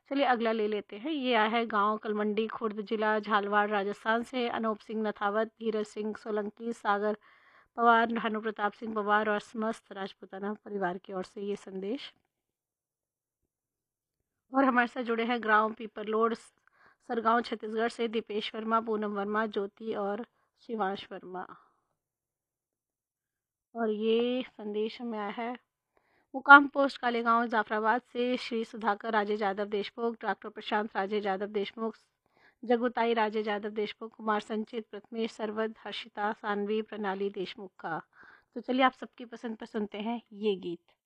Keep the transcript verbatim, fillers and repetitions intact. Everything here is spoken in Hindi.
चलिए अगला ले लेते हैं। ये आया है गांव कलमंडी खुर्द, जिला झालवाड़, राजस्थान से। अनूप सिंह नथावत, धीरज सिंह सोलंकी, सागर पवार, भानु प्रताप सिंह पवार और समस्त राजपूताना परिवार की ओर से ये संदेश। और हमारे साथ जुड़े हैं ग्राम पीपरलोड, सरगांव, छत्तीसगढ़ से दीपेश वर्मा, पूनम वर्मा, ज्योति और शिवांश वर्मा। और ये संदेश हमें आया है मुकाम पोस्ट कालेगांव जाफराबाद से श्री सुधाकर राजे यादव देशमुख, डॉक्टर प्रशांत राजे यादव देशमुख, जगुताई राजे यादव देशमुख, कुमार संचित, प्रथमेश सरवद, हर्षिता सानवी, प्रणाली देशमुख का। तो चलिए आप सबकी पसंद पर सुनते हैं ये गीत।